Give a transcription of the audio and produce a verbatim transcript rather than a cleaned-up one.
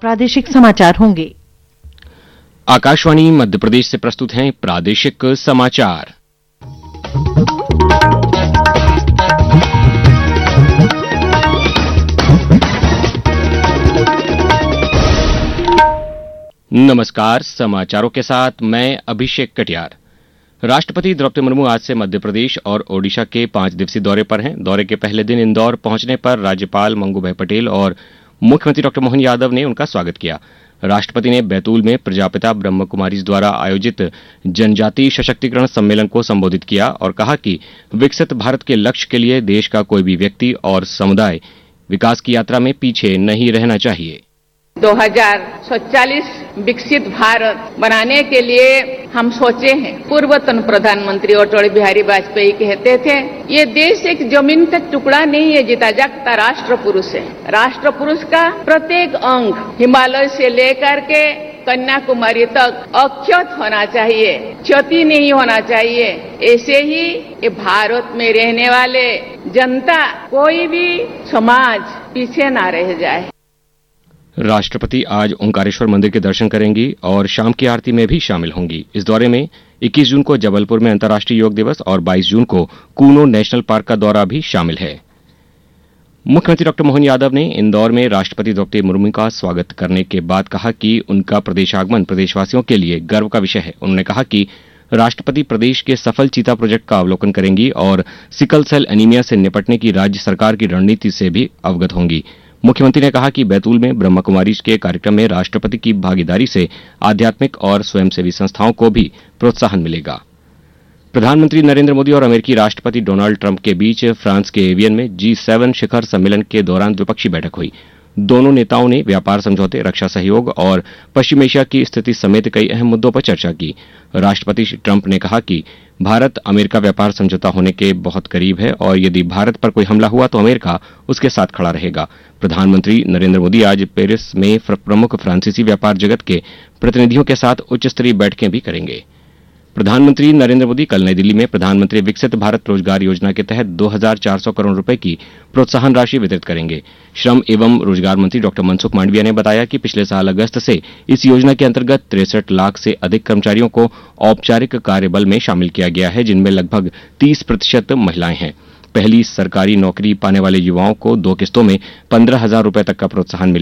प्रादेशिक समाचार होंगे। आकाशवाणी मध्य प्रदेश से प्रस्तुत हैं प्रादेशिक समाचार। नमस्कार, समाचारों के साथ मैं अभिषेक कटियार। राष्ट्रपति द्रौपदी मुर्मू आज से मध्य प्रदेश और ओडिशा के पांच दिवसीय दौरे पर हैं। दौरे के पहले दिन इंदौर पहुंचने पर राज्यपाल मंगूभाई पटेल और मुख्यमंत्री डॉक्टर मोहन यादव ने उनका स्वागत किया। राष्ट्रपति ने बैतूल में प्रजापिता ब्रह्म कुमारीज द्वारा आयोजित जनजातीय सशक्तिकरण सम्मेलन को संबोधित किया और कहा कि विकसित भारत के लक्ष्य के लिए देश का कोई भी व्यक्ति और समुदाय विकास की यात्रा में पीछे नहीं रहना चाहिए। दो हज़ार सैंतालीस विकसित भारत बनाने के लिए हम सोचे हैं। पूर्वतन प्रधानमंत्री अटल बिहारी वाजपेयी कहते थे, ये देश एक जमीन का टुकड़ा नहीं है, जीता जागता राष्ट्र पुरुष है। राष्ट्र पुरुष का प्रत्येक अंग हिमालय से लेकर के कन्याकुमारी तक अक्षत होना चाहिए, क्षति नहीं होना चाहिए। ऐसे ही ये भारत में रहने वाले जनता, कोई भी समाज पीछे ना रह जाए। राष्ट्रपति आज ओंकारेश्वर मंदिर के दर्शन करेंगी और शाम की आरती में भी शामिल होंगी। इस दौरे में इक्कीस जून को जबलपुर में अंतर्राष्ट्रीय योग दिवस और बाईस जून को कूनो नेशनल पार्क का दौरा भी शामिल है। मुख्यमंत्री डॉक्टर मोहन यादव ने इंदौर में राष्ट्रपति द्रौपदी मुर्मू का स्वागत करने के बाद कहा कि उनका प्रदेश आगमन प्रदेशवासियों के लिए गर्व का विषय है। उन्होंने कहा कि राष्ट्रपति प्रदेश के सफल चीता प्रोजेक्ट का अवलोकन करेंगी और सिकल सेल एनीमिया से निपटने की राज्य सरकार की रणनीति से भी अवगत होंगी। मुख्यमंत्री ने कहा कि बैतूल में ब्रह्म कुमारीज के कार्यक्रम में राष्ट्रपति की भागीदारी से आध्यात्मिक और स्वयंसेवी संस्थाओं को भी प्रोत्साहन मिलेगा। प्रधानमंत्री नरेंद्र मोदी और अमेरिकी राष्ट्रपति डोनाल्ड ट्रंप के बीच फ्रांस के एवियन में जी सेवन शिखर सम्मेलन के दौरान द्विपक्षीय बैठक हुई। दोनों नेताओं ने व्यापार समझौते, रक्षा सहयोग और पश्चिम एशिया की स्थिति समेत कई अहम मुद्दों पर चर्चा की। राष्ट्रपति ट्रंप ने कहा कि भारत अमेरिका व्यापार समझौता होने के बहुत करीब है और यदि भारत पर कोई हमला हुआ तो अमेरिका उसके साथ खड़ा रहेगा। प्रधानमंत्री नरेंद्र मोदी आज पेरिस में प्रमुख फ्रांसीसी व्यापार जगत के प्रतिनिधियों के साथ उच्च स्तरीय बैठकें भी करेंगे। प्रधानमंत्री नरेंद्र मोदी कल नई दिल्ली में प्रधानमंत्री विकसित भारत रोजगार योजना के तहत दो हज़ार चार सौ करोड़ रुपए की प्रोत्साहन राशि वितरित करेंगे। श्रम एवं रोजगार मंत्री डॉक्टर मनसुख मांडविया ने बताया कि पिछले साल अगस्त से इस योजना के अंतर्गत तिरसठ लाख से अधिक कर्मचारियों को औपचारिक कार्यबल में शामिल किया गया है, जिनमें लगभग तीस प्रतिशत महिलाएं हैं। पहली सरकारी नौकरी पाने वाले युवाओं को दो किस्तों में पंद्रह हजार रुपए तक का प्रोत्साहन मिलेगा।